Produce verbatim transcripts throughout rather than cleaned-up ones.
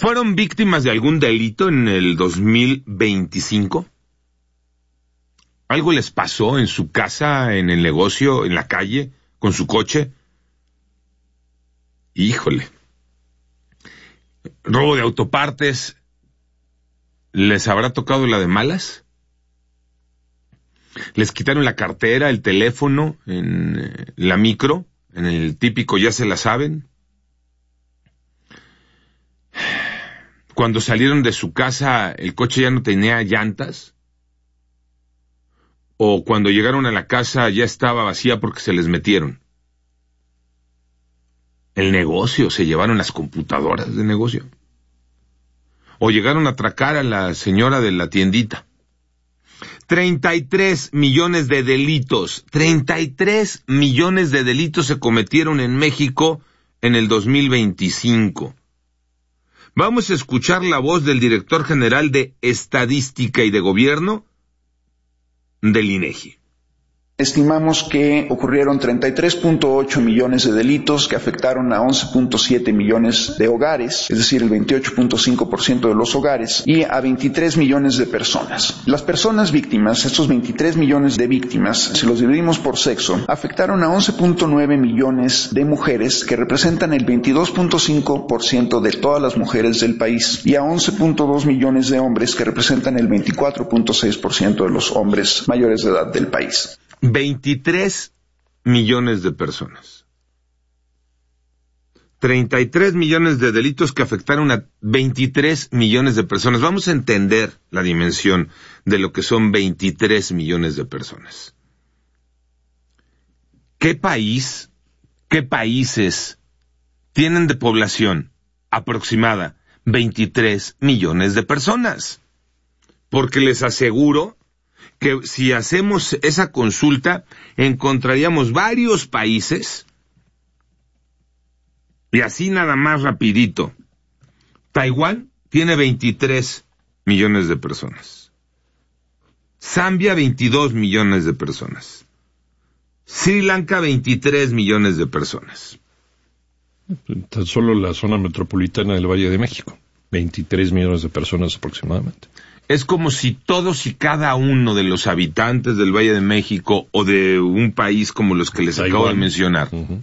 ¿Fueron víctimas de algún delito en el dos mil veinticinco? ¿Algo les pasó en su casa, en el negocio, en la calle, con su coche? Híjole. ¿Robo de autopartes? ¿Les habrá tocado la de malas? ¿Les quitaron la cartera, el teléfono, en la micro, en el típico ya se la saben? Cuando salieron de su casa, ¿el coche ya no tenía llantas? ¿O cuando llegaron a la casa ya estaba vacía porque se les metieron? ¿El negocio? ¿Se llevaron las computadoras de negocio? ¿O llegaron a atracar a la señora de la tiendita? treinta y tres millones de delitos, treinta y tres millones de delitos se cometieron en México en el dos mil veinticinco. Vamos a escuchar la voz del director general de Estadística y de Gobierno del INEGI. Estimamos que ocurrieron treinta y tres punto ocho millones de delitos que afectaron a once punto siete millones de hogares, es decir, el veintiocho punto cinco por ciento de los hogares, y a veintitrés millones de personas. Las personas víctimas, estos veintitrés millones de víctimas, si los dividimos por sexo, afectaron a once punto nueve millones de mujeres, que representan el veintidós punto cinco por ciento de todas las mujeres del país, y a once punto dos millones de hombres, que representan el veinticuatro punto seis por ciento de los hombres mayores de edad del país. veintitrés millones de personas. treinta y tres millones de delitos que afectaron a veintitrés millones de personas. Vamos a entender la dimensión de lo que son veintitrés millones de personas. ¿Qué país, qué países tienen de población aproximada veintitrés millones de personas? Porque les aseguro que si hacemos esa consulta, encontraríamos varios países, y así nada más rapidito. Taiwán tiene veintitrés millones de personas. Zambia, veintidós millones de personas. Sri Lanka, veintitrés millones de personas. Tan solo la zona metropolitana del Valle de México, veintitrés millones de personas aproximadamente. Es como si todos y cada uno de los habitantes del Valle de México o de un país como los que les Taiwán. acabo de mencionar uh-huh.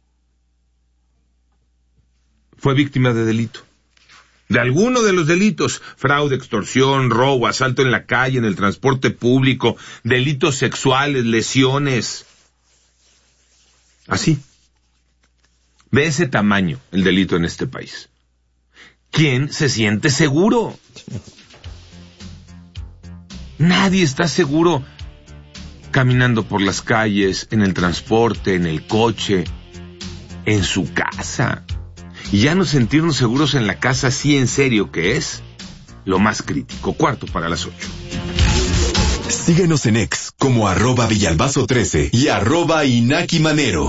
fue víctima de delito. De alguno de los delitos: fraude, extorsión, robo, asalto en la calle, en el transporte público, delitos sexuales, lesiones. Así. De ese tamaño el delito en este país. ¿Quién se siente seguro? Nadie está seguro caminando por las calles, en el transporte, en el coche, en su casa. Y ya no sentirnos seguros en la casa, sí, en serio, que es lo más crítico. Cuarto para las ocho. Síguenos en X como arroba Villalbazo trece y arroba Inaki Manero.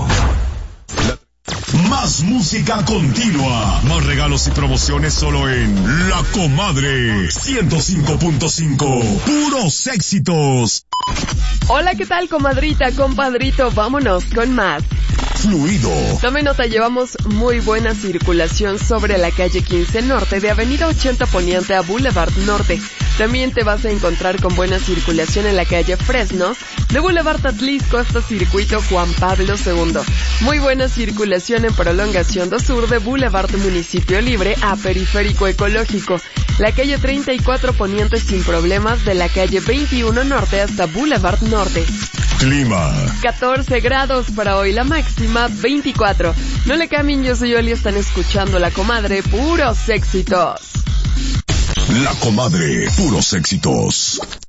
Más música continua, más regalos y promociones solo en La Comadre ciento cinco punto cinco, puros éxitos. Hola, ¿qué tal, comadrita, compadrito? Vámonos con más. Fluido. Tome nota, llevamos muy buena circulación sobre la calle quince Norte, de Avenida ochenta Poniente a Boulevard Norte. También te vas a encontrar con buena circulación en la calle Fresno, de Boulevard Atlisco hasta Circuito Juan Pablo segundo. Muy buena circulación en prolongación do Sur, de Boulevard Municipio Libre a Periférico Ecológico. La calle treinta y cuatro Poniente sin problemas, de la calle veintiuno Norte hasta Boulevard Norte. Clima. catorce grados para hoy, la máxima veinticuatro. No le cambien, yo soy Oli, están escuchando La Comadre, puros éxitos. La Comadre, puros éxitos.